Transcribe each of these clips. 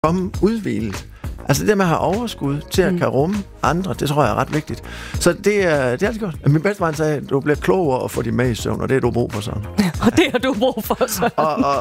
komme udhvilet. Altså det med at have overskud til at kan rumme andre, det tror jeg er ret vigtigt. Så det er altid godt. Min bedstefar sagde, at du bliver klogere og får de med i søvn, og det er du brug for sådan. Og det har du brug for sådan.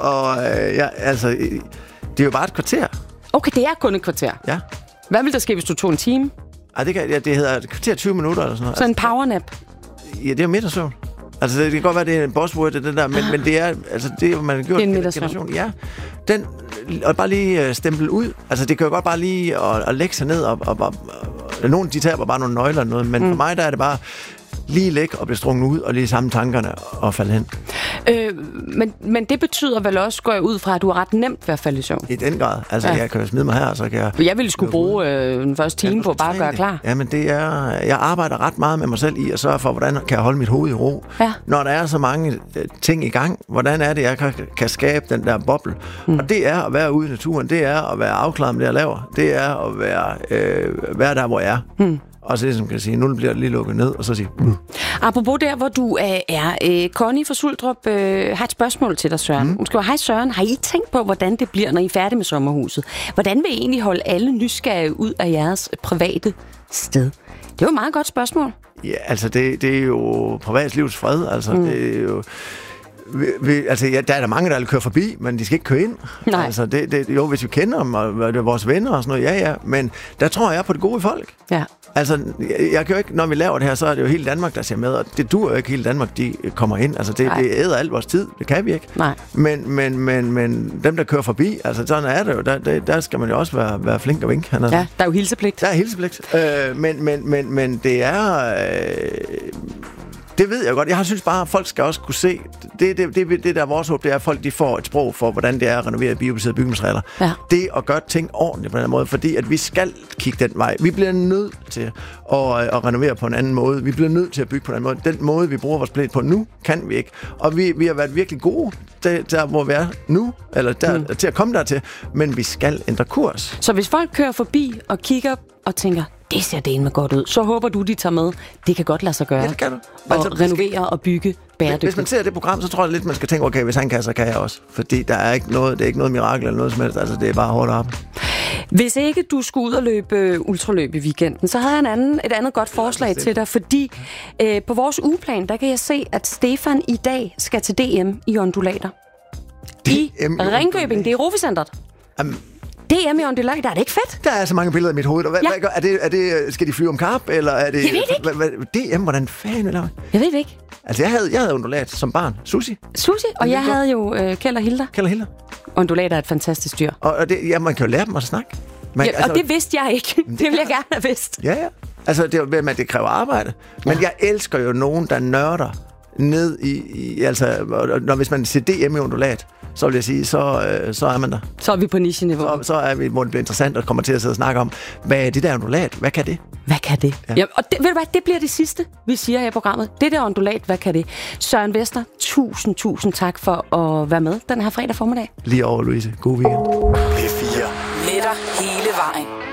Det er jo bare et kvarter. Okay, det er kun et kvarter. Ja. Hvad vil der ske, hvis du tog en time? Det hedder et kvarter 20 minutter eller sådan noget. Så en powernap? Ja, det er jo middagssøvn. Altså, det kan godt være, det er en buzzword, det der, men det er, altså, det er, man har gjort det er en middagssøvn. Ja, den, og bare lige stempel ud. Altså, det kan jo godt bare lige at lægge sig ned, og nogen, de taber bare nogle nøgler eller noget, men for mig, der er det bare lige lægge og blive strunget ud, og lige samle tankerne og falde hen. Men det betyder vel også, går jeg ud fra, at du er ret nemt ved at falde i søvn? I den grad. Altså, jeg kan jo smide mig her, så kan jeg... Jeg ville skulle bruge den første time på bare at gøre klar. Ja, men det er... Jeg arbejder ret meget med mig selv i at sørge for, hvordan kan jeg holde mit hoved i ro. Ja. Når der er så mange ting i gang, hvordan er det, jeg kan skabe den der boble? Og det er at være ude i naturen. Det er at være afklaret med det, jeg laver. Det er at være der, hvor jeg er. Og så som kan sige, nu bliver det lige lukket ned, og så sige... Apropos der, hvor du er, Connie fra Suldrup har et spørgsmål til dig, Søren. Hun skriver, hej Søren, har I tænkt på, hvordan det bliver, når I er færdige med sommerhuset? Hvordan vil I egentlig holde alle nysgerrige ud af jeres private sted? Det er jo et meget godt spørgsmål. Ja, altså det er jo privatlivets fred, altså det er jo... der er der mange, der vil køre forbi, men de skal ikke køre ind. Nej. Altså, jo, hvis vi kender dem, og det er vores venner og sådan noget, ja, men der tror jeg på det gode folk. Ja. Altså, jeg kan jo ikke, når vi laver det her, så er det jo hele Danmark, der ser med, og det duer jo ikke hele Danmark, de kommer ind. Altså, det æder alt vores tid, det kan vi ikke. Nej. Men dem, der kører forbi, altså sådan er det jo, der skal man jo også være flink og vink. Ja, der er jo hilsepligt. Der er hilsepligt. Men det er... Det ved jeg godt. Jeg synes bare, at folk skal også kunne se... Det der er vores håb, det er, at folk de får et sprog for, hvordan det er at renovere biobaserede bygningsmaterialer. Ja. Det at gøre ting ordentligt på den måde, fordi at vi skal kigge den vej. Vi bliver nødt til at renovere på en anden måde. Vi bliver nødt til at bygge på en anden måde. Den måde, vi bruger vores planet på nu, kan vi ikke. Og vi har været virkelig gode der, hvor vi er nu, eller der, til at komme dertil, men vi skal ændre kurs. Så hvis folk kører forbi og kigger og tænker, det ser dælme godt ud, så håber du, de tager med. Det kan godt lade sig gøre. Ja, det kan du. Og renovere og bygge bæredygtigt. Hvis man ser det program, så tror jeg lidt, man skal tænke, okay, hvis han kan, så kan jeg også. Fordi der er ikke noget, det er ikke noget mirakel eller noget som helst. Altså, det er bare hårdt op. Hvis ikke du skulle ud og løbe ultraløb i weekenden, så havde jeg et andet godt forslag til dig, fordi på vores ugeplan, der kan jeg se, at Stefan i dag skal til DM i undulater. I Ringkøbing, det er Rofecentret. DM i undulater, er det ikke fedt? Der er så mange billeder i mit hoved. Er det, skal de flyve om kap, eller er det... Jeg ved ikke. DM, hvordan fanden laver jeg? ved det ikke. Altså, jeg havde undulat som barn. Sushi, og jeg havde jo Kjeld og Hilda. Undulater er et fantastisk dyr. Og man kan jo lære dem at snakke. Og det vidste jeg ikke. Det ville jeg gerne have vidst. Ja. Altså, det kræver arbejde. Men jeg elsker jo nogen, der nørder ned i altså, hvis man ser DM i undulat, så vil jeg sige, så er man der. Så er vi på niche-niveau. Så er vi, hvor det bliver interessant og kommer til at sidde og snakke om, hvad er det der undulat? Hvad kan det? Hvad kan det? Ja. Jamen, og ved du hvad, det bliver det sidste, vi siger her i programmet. Det der undulat, hvad kan det? Søren Vester, tusind tak for at være med den her fredag formiddag. Lige over, Louise. God weekend. P4. Med dig hele vejen.